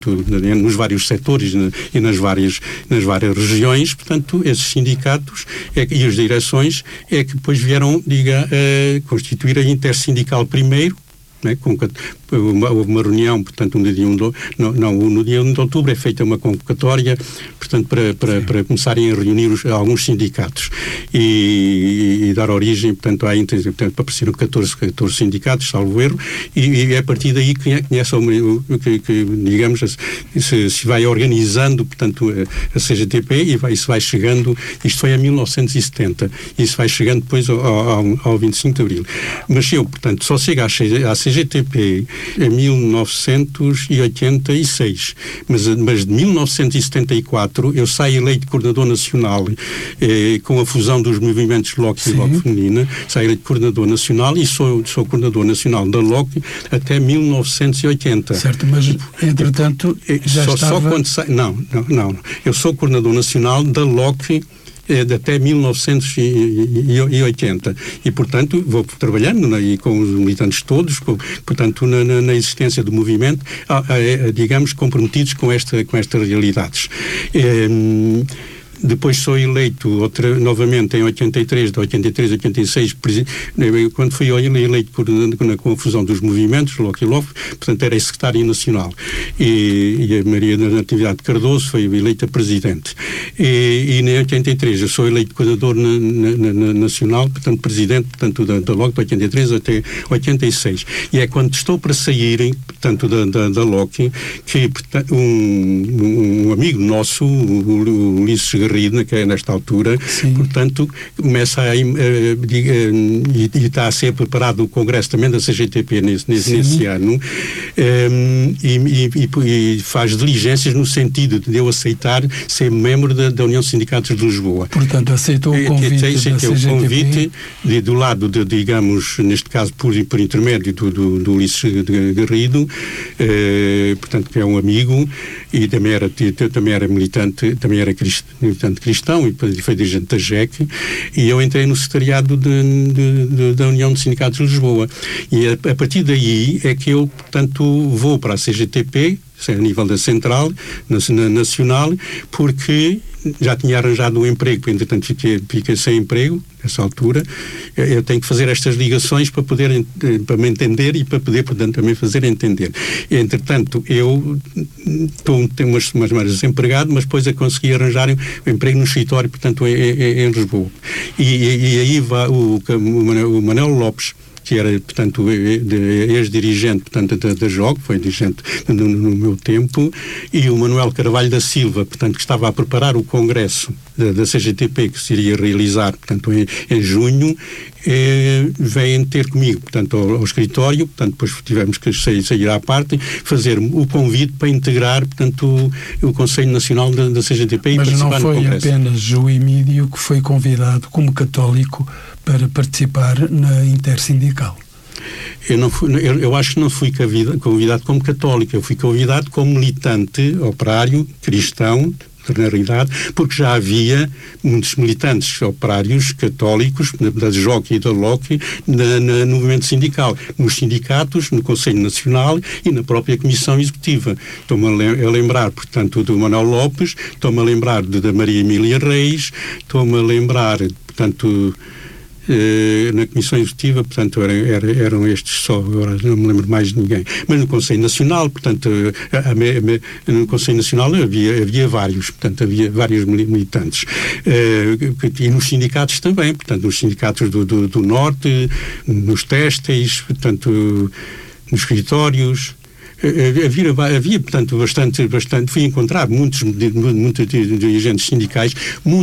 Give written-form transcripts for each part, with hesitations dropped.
nos vários setores e nas várias regiões. Portanto, esses sindicatos e as direções é que depois vieram, constituir a Intersindical primeiro, né, houve uma reunião, portanto, no dia 1 de outubro é feita uma convocatória, portanto, para começarem a reunir alguns sindicatos e dar origem, portanto, portanto, apareceram 14 sindicatos, salvo erro, e é a partir daí que digamos, se vai organizando, portanto, a CGTP e se vai chegando, isto foi em 1970, e se vai chegando depois ao 25 de Abril. Mas eu, portanto, só chego à CGTP em 1986, mas de 1974 eu saio eleito coordenador nacional com a fusão dos movimentos LOC e LOC feminina, saio eleito coordenador nacional e sou coordenador nacional da LOC até 1980. Certo, mas entretanto já estava... Só quando não, eu sou coordenador nacional da LOC até 1980 e, portanto, vou trabalhando com os militantes todos, portanto, na existência do movimento, digamos, comprometidos com estas realidades. Depois sou eleito novamente em 83, de 83 a 86, quando fui eleito na confusão dos movimentos, LOC e LOF, portanto era secretário nacional. E a Maria da Natividade Cardoso foi eleita presidente. E em 83 eu sou eleito coordenador nacional, portanto presidente, portanto, da LOC de 83 até 86. E é quando estou para sair, portanto, da LOC, que um amigo nosso, o Ulisses Garrido, que é nesta altura, portanto, começa e está a ser preparado o congresso também da CGTP nesse ano, e faz diligências no sentido de eu aceitar ser membro da União de Sindicatos de Lisboa. Portanto, aceitou o convite o convite do lado digamos, neste caso por intermédio do Ulisses Garrido, portanto, que é um amigo e também era militante, também era militante cristão e foi dirigente da JEC, e eu entrei no secretariado da União de Sindicatos de Lisboa. E a partir daí é que eu, portanto, vou para a CGTP, a nível da central, nacional, porque já tinha arranjado um emprego, entretanto fiquei sem emprego nessa altura. Eu tenho que fazer estas ligações para me entender e para poder, portanto, também fazer entender. Entretanto, eu tenho umas semanas desempregado, mas depois eu consegui arranjar um emprego no escritório, portanto, em Lisboa. E aí vai o Manuel Lopes, que era, portanto, ex-dirigente, portanto, da JOG, foi dirigente no meu tempo, e o Manuel Carvalho da Silva, portanto, que estava a preparar o congresso da CGTP, que se iria realizar, portanto, em junho, vêm ter comigo, portanto, ao escritório, portanto, depois tivemos que sair à parte, fazer o convite para integrar, portanto, o Conselho Nacional da CGTP e participar no congresso. Mas não foi apenas o Emílio que foi convidado como católico para participar na Intersindical. Eu acho que não fui convidado como católico, eu fui convidado como militante operário, cristão, na realidade, porque já havia muitos militantes operários católicos da JOC e da LOC no movimento sindical, nos sindicatos, no Conselho Nacional e na própria Comissão Executiva. Estou-me a lembrar, portanto, do Manuel Lopes, estou-me a lembrar da Maria Emília Reis, estou-me a lembrar, portanto, na Comissão Executiva, portanto, eram estes só, agora não me lembro mais de ninguém. Mas no Conselho Nacional, portanto, no Conselho Nacional havia vários, portanto, havia vários militantes. E nos sindicatos também, portanto, nos sindicatos do Norte, nos têxteis, portanto, nos escritórios. Havia, portanto, bastante, fui encontrar muitos dirigentes sindicais,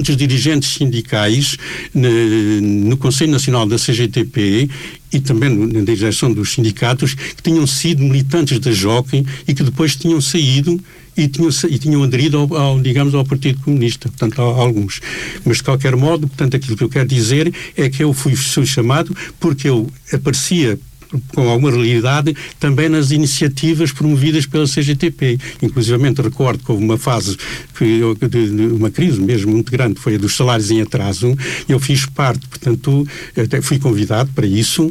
no Conselho Nacional da CGTP e também na direção dos sindicatos, que tinham sido militantes da JOC e que depois tinham saído e tinham aderido ao Partido Comunista, portanto, alguns. Mas, de qualquer modo, portanto, aquilo que eu quero dizer é que eu fui chamado porque eu aparecia com alguma realidade também nas iniciativas promovidas pela CGTP. Inclusivamente recordo que houve uma fase, uma crise mesmo muito grande, foi a dos salários em atraso. Eu fiz parte, portanto, até fui convidado para isso,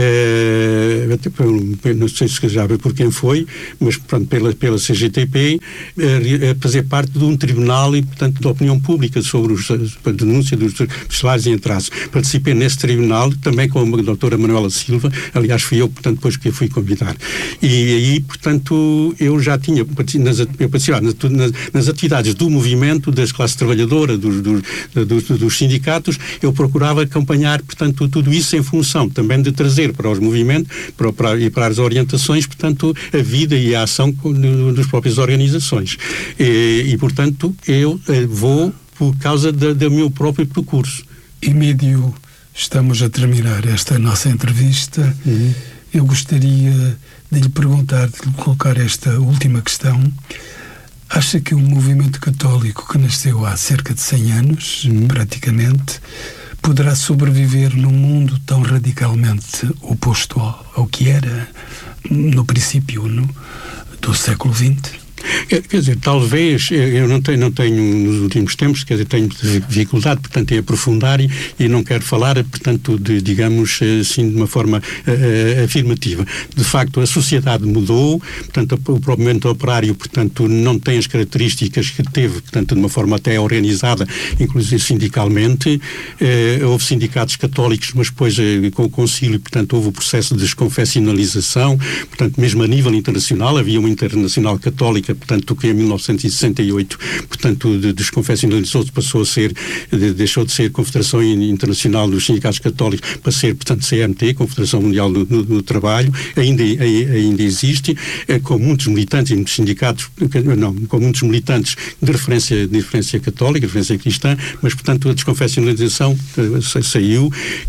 não sei se já por quem foi, mas pronto, pela CGTP, a fazer parte de um tribunal e, portanto, de opinião pública sobre a denúncia dos salários em atraso. Participei nesse tribunal também com a doutora Manuela Silva, aliás fui eu, portanto, depois que a fui convidar. E aí, portanto, eu já tinha participado nas atividades do movimento, das classes trabalhadoras, dos sindicatos. Eu procurava acompanhar, portanto, tudo isso em função também de trazer para os movimentos e para as orientações, portanto, a vida e a ação das próprias organizações. E portanto, eu vou por causa do meu próprio percurso. Emídio, estamos a terminar esta nossa entrevista. Eu gostaria de lhe perguntar, de lhe colocar esta última questão. Acha que o movimento católico, que nasceu há cerca de 100 anos, praticamente, poderá sobreviver num mundo tão radicalmente oposto ao que era no princípio do século XX? Quer dizer, talvez, eu não tenho nos últimos tempos, quer dizer, tenho dificuldade, portanto, em aprofundar e não quero falar, portanto, digamos assim, de uma forma afirmativa. De facto, a sociedade mudou, portanto, o próprio movimento operário, portanto, não tem as características que teve, portanto, de uma forma até organizada, inclusive sindicalmente. Houve sindicatos católicos, mas depois, com o concílio, portanto, houve o processo de desconfessionalização, portanto, mesmo a nível internacional, havia uma internacional católica, portanto, que em 1968, portanto, desconfessionalizou-se, deixou de ser Confederação Internacional dos Sindicatos Católicos para ser, portanto, CMT, Confederação Mundial do Trabalho, ainda existe, com muitos militantes e muitos sindicatos, com muitos militantes de referência católica, de referência cristã, mas, portanto, a desconfessionalização saiu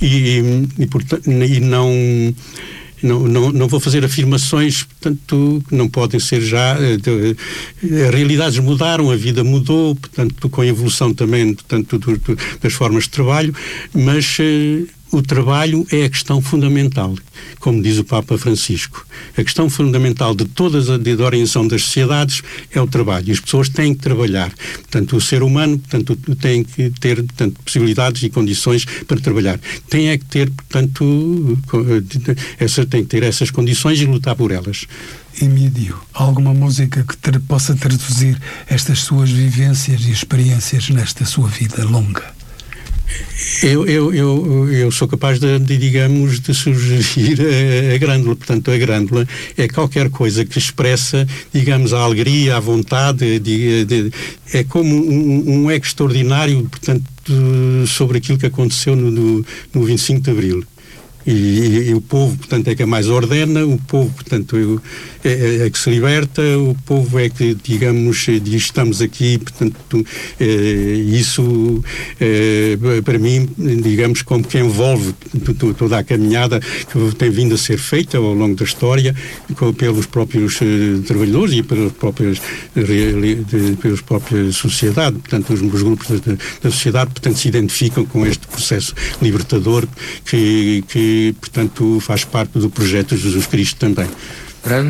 e não vou fazer afirmações, portanto, que não podem ser já. As realidades mudaram, a vida mudou, portanto, com a evolução também, portanto, das formas de trabalho, mas o trabalho é a questão fundamental, como diz o Papa Francisco. A questão fundamental de da orientação das sociedades é o trabalho. E as pessoas têm que trabalhar. Portanto, o ser humano, portanto, tem que ter, portanto, possibilidades e condições para trabalhar. Tem que ter, portanto, tem que ter essas condições e lutar por elas. Emídio, alguma música que possa traduzir estas suas vivências e experiências nesta sua vida longa? Eu sou capaz digamos, de sugerir a grândula. Portanto, a grândula é qualquer coisa que expressa, digamos, a alegria, a vontade, é como um eco extraordinário, portanto, sobre aquilo que aconteceu no 25 de Abril. E o povo, portanto, é que a mais ordena, o povo, portanto, é que se liberta, o povo é que, digamos, diz, estamos aqui, portanto, isso, para mim, digamos, como que envolve toda a caminhada que tem vindo a ser feita ao longo da história pelos próprios trabalhadores e pelas próprias sociedade, portanto, os grupos da sociedade, portanto, se identificam com este processo libertador que portanto, faz parte do projeto de Jesus Cristo também.